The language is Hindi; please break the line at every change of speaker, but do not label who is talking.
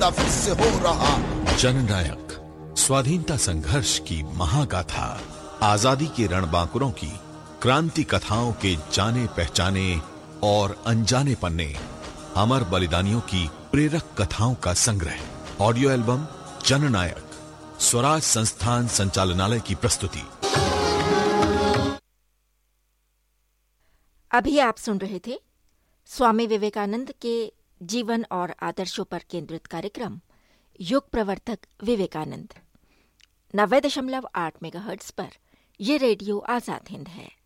पैदा फिर से हो रहा।
जननायक, स्वाधीनता संघर्ष की महागाथा, आजादी के रणबांकुरों की क्रांति कथाओं के जाने पहचाने और अनजाने पन्ने, अमर बलिदानियों की प्रेरक कथाओं का संग्रह। ऑडियो एल्बम जननायक, स्वराज संस्थान संचालनालय की प्रस्तुति।
अभी आप सुन रहे थे स्वामी विवेकानंद के जीवन और आदर्शों पर केंद्रित कार्यक्रम युग प्रवर्तक विवेकानंद। 90.8 मेगाहर्ट्ज पर यह रेडियो आजाद हिंद है।